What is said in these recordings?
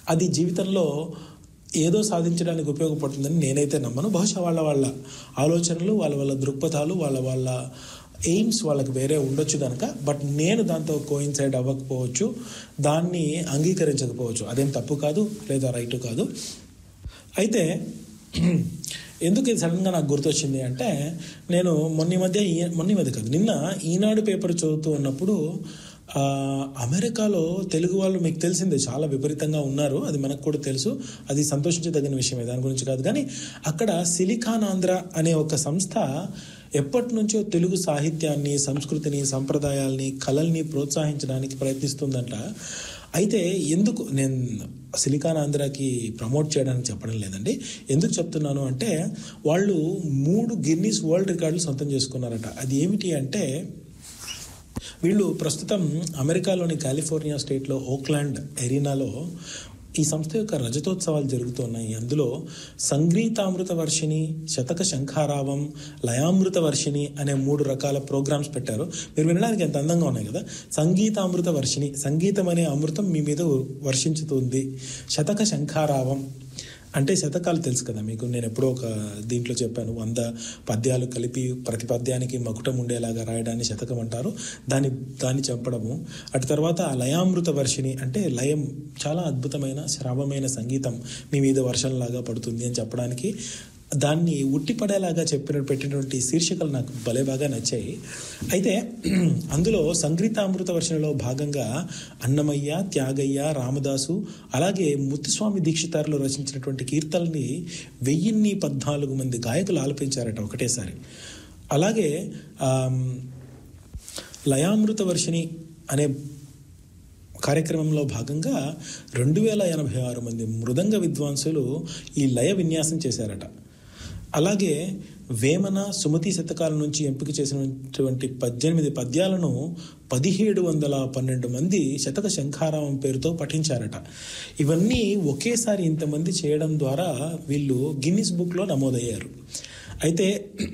అది జీవితంలో ఏదో సాధించడానికి ఉపయోగపడుతుందని నేనైతే నమ్మను. బహుశా వాళ్ళ ఆలోచనలు, వాళ్ళ దృక్పథాలు, వాళ్ళ ఎయిమ్స్ వాళ్ళకి వేరే ఉండొచ్చు కనుక. బట్ నేను దాంతో కోయిన్సైడ్ అవ్వకపోవచ్చు, దాన్ని అంగీకరించకపోవచ్చు. అదేం తప్పు కాదు, లేదా రైటు కాదు. అయితే ఎందుకు ఇది సడన్గా నాకు గుర్తొచ్చింది అంటే, నేను మొన్న మధ్య కాదు, నిన్న ఈనాడు పేపర్ చదువుతూ ఉన్నప్పుడు అమెరికాలో తెలుగు వాళ్ళు మీకు తెలిసిందే చాలా విపరీతంగా ఉన్నారు, అది మనకు కూడా తెలుసు, అది సంతోషించదగిన విషయమే, దాని గురించి కాదు. కానీ అక్కడ సిలికాన్ ఆంధ్ర అనే ఒక సంస్థ ఎప్పటి నుంచో తెలుగు సాహిత్యాన్ని, సంస్కృతిని, సంప్రదాయాల్ని, కళల్ని ప్రోత్సహించడానికి ప్రయత్నిస్తుందంట. అయితే ఎందుకు నేను సిలికాన్ ఆంధ్రాకి ప్రమోట్ చేయడానికి చెప్పడం లేదండి, ఎందుకు చెప్తున్నాను అంటే, వాళ్ళు 3 గిన్నీస్ వరల్డ్ రికార్డులు సొంతం చేసుకున్నారట. అది ఏమిటి అంటే, వీళ్ళు ప్రస్తుతం అమెరికాలోని కాలిఫోర్నియా స్టేట్లో ఓక్లాండ్ ఎరీనాలో ఈ సంస్థ యొక్క రజతోత్సవాలు జరుగుతున్నాయి. అందులో సంగీతామృత వర్షిణి, శతక శంఖారావం, లయామృత వర్షిణి అనే 3 రకాల ప్రోగ్రామ్స్ పెట్టారు. మీరు వినడానికి ఎంత అందంగా ఉన్నాయి కదా. సంగీతామృత వర్షిణి, సంగీతం అనే అమృతం మీ మీద వర్షించుతుంది. శతక శంఖారావం అంటే శతకాలు తెలుసు కదా మీకు, నేను ఎప్పుడో ఒక దీంట్లో చెప్పాను, 100 పద్యాలు కలిపి ప్రతి పద్యానికి మకుటం ఉండేలాగా రాయడాన్ని శతకం అంటారు. దాన్ని చంపడము. అటు తర్వాత లయామృత వర్షిణి అంటే లయం, చాలా అద్భుతమైన శ్రావమైన సంగీతం మీ మీద వర్షంలాగా పడుతుంది అని చెప్పడానికి దాన్ని ఉట్టిపడేలాగా పెట్టినటువంటి శీర్షికలు నాకు భలే బాగా నచ్చాయి. అయితే అందులో సంగీతామృత వర్షణలో భాగంగా అన్నమయ్య, త్యాగయ్య, రామదాసు, అలాగే ముత్తుస్వామి దీక్షితారులు రచించినటువంటి కీర్తనల్ని 1014 మంది గాయకులు ఆలపించారట ఒకటేసారి. అలాగే లయామృత వర్షిణి అనే కార్యక్రమంలో భాగంగా 2086 మంది మృదంగ విద్వాంసులు ఈ లయ విన్యాసం చేశారట. అలాగే వేమన, సుమతి శతకాల నుంచి ఎంపిక చేసినటువంటి 18 పద్యాలను 1712 మంది శతక శంఖారావం పేరుతో పఠించారట. ఇవన్నీ ఒకేసారి ఇంతమంది చేయడం ద్వారా వీళ్ళు గిన్నిస్ బుక్లో నమోదయ్యారు. అయితే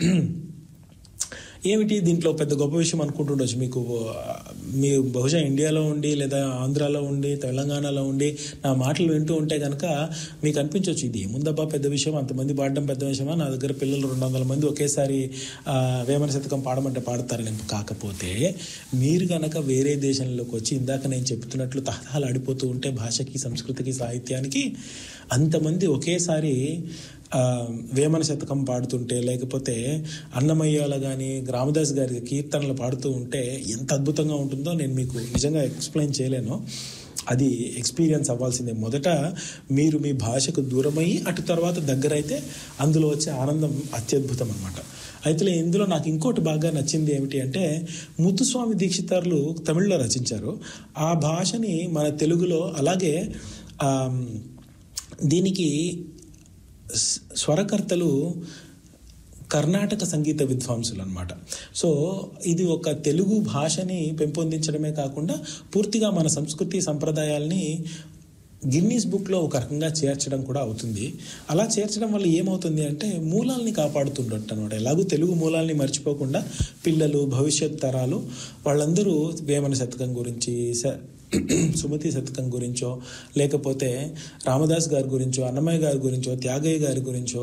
ఏమిటి దీంట్లో పెద్ద గొప్ప విషయం అనుకుంటుండొచ్చు మీ బహుశా ఇండియాలో ఉండి, లేదా ఆంధ్రాలో ఉండి, తెలంగాణలో ఉండి నా మాటలు వింటూ ఉంటే కనుక మీకు అనిపించవచ్చు, ఇది ఏముందబ్బా పెద్ద విషయం, అంతమంది పాడడం పెద్ద విషయమా, నా దగ్గర పిల్లలు 200 మంది ఒకేసారి వేమన శతకం పాడమంటే పాడతారని. కాకపోతే మీరు కనుక వేరే దేశంలోకి వచ్చి ఇందాక నేను చెప్తున్నట్లు తహతహలాడిపోతూ ఉంటే భాషకి, సంస్కృతికి, సాహిత్యానికి, అంతమంది ఒకేసారి వేమన శతకం పాడుతుంటే, లేకపోతే అన్నమయ్యాల కానీ రామదాస్ గారి కీర్తనలు పాడుతూ ఉంటే ఎంత అద్భుతంగా ఉంటుందో నేను మీకు నిజంగా ఎక్స్ప్లెయిన్ చేయలేను. అది ఎక్స్పీరియన్స్ అవ్వాల్సిందే. మొదట మీరు మీ భాషకు దూరమయ్యి అటు తర్వాత దగ్గరైతే అందులో వచ్చే ఆనందం అత్యద్భుతం అన్నమాట. అయితే ఇందులో నాకు ఇంకోటి బాగా నచ్చింది ఏమిటి అంటే, ముత్తుస్వామి దీక్షితారులు తమిళ్లో రచించారు. ఆ భాషని మన తెలుగులో, అలాగే దీనికి స్వరకర్తలు కర్ణాటక సంగీత విద్వాంసులు అన్నమాట. సో ఇది ఒక తెలుగు భాషని పెంపొందించడమే కాకుండా పూర్తిగా మన సంస్కృతి సంప్రదాయాల్ని గిన్నీస్ బుక్లో ఒక రకంగా చేర్చడం కూడా అవుతుంది. అలా చేర్చడం వల్ల ఏమవుతుంది అంటే మూలాల్ని కాపాడుతుండట్టు అనమాట. ఎలాగూ తెలుగు మూలాల్ని మర్చిపోకుండా పిల్లలు, భవిష్యత్ తరాలు వాళ్ళందరూ వేమన శతకం గురించి, సుమతి శతకం గురించో, లేకపోతే రామదాస్ గారి గురించో, అన్నమయ్య గారి గురించో, త్యాగయ్య గారి గురించో,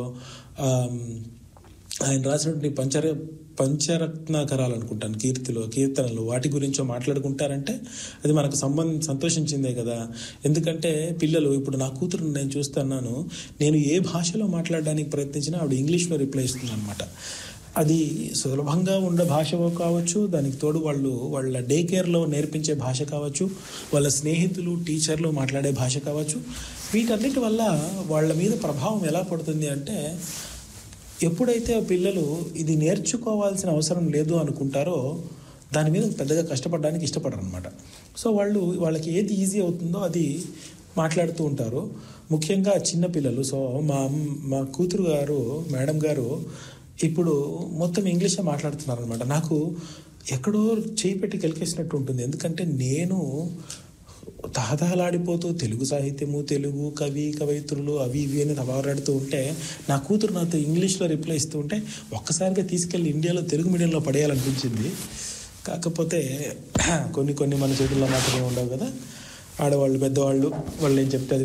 ఆయన రాసినటువంటి పంచరత్నాకరాలు అనుకుంటాను, కీర్తనలు, వాటి గురించో మాట్లాడుకుంటారంటే అది మనకు సంతోషించిందే కదా. ఎందుకంటే పిల్లలు, ఇప్పుడు నా కూతురు నేను చూస్తున్నాను, నేను ఏ భాషలో మాట్లాడడానికి ప్రయత్నించినా ఆవిడ ఇంగ్లీష్లో రిప్లై ఇస్తుంది అనమాట. అది సులభంగా ఉండే భాష కావచ్చు, దానికి తోడు వాళ్ళ డే కేర్లో నేర్పించే భాష కావచ్చు, వాళ్ళ స్నేహితులు, టీచర్లు మాట్లాడే భాష కావచ్చు. వీటన్నిటి వల్ల వాళ్ళ మీద ప్రభావం ఎలా పడుతుంది అంటే, ఎప్పుడైతే పిల్లలు ఇది నేర్చుకోవాల్సిన అవసరం లేదు అనుకుంటారో దాని మీద పెద్దగా కష్టపడడానికి ఇష్టపడరు అనమాట. సో వాళ్ళకి ఏది ఈజీ అవుతుందో అది మాట్లాడుతూ ఉంటారు, ముఖ్యంగా చిన్నపిల్లలు. సో మా కూతురు గారు, మేడం గారు ఇప్పుడు మొత్తం ఇంగ్లీషే మాట్లాడుతున్నారు అనమాట. నాకు ఎక్కడో చేయి పెట్టి కెలికేసినట్టు ఉంటుంది. ఎందుకంటే నేను తహతహలాడిపోతూ తెలుగు సాహిత్యము, తెలుగు కవయిత్రులు అవి ఇవి అని తబారాడుతూ ఉంటే నా కూతురు నాతో ఇంగ్లీష్లో రిప్లై ఇస్తూ ఉంటే ఒక్కసారిగా తీసుకెళ్ళి ఇండియాలో తెలుగు మీడియంలో పడేయాలనిపించింది. కాకపోతే కొన్ని మన చేతుల్లో మాత్రమే ఉండవు కదా. ఆడవాళ్ళు, పెద్దవాళ్ళు, వాళ్ళు ఏం చెప్తే